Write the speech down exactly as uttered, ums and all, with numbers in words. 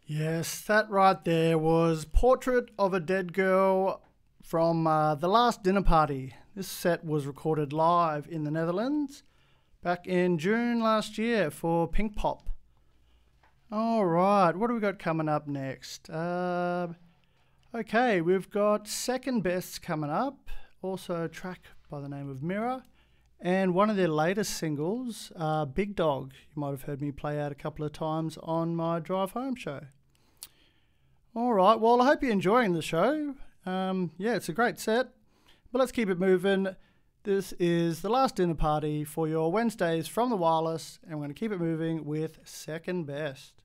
Yes, that right there was Portrait of a Dead Girl from uh, The Last Dinner Party. This set was recorded live in the Netherlands back in June last year for Pinkpop. All right, what do we got coming up next? Uh, okay, we've got Second Best coming up, also a track by the name of Mirror, and one of their latest singles, uh, Big Dog. You might have heard me play out a couple of times on my Drive Home show. All right, well, I hope you're enjoying the show. Um, yeah, it's a great set, but let's keep it moving. This is The Last Dinner Party for your Wednesdays from the Wireless, and we're going to keep it moving with Second Best.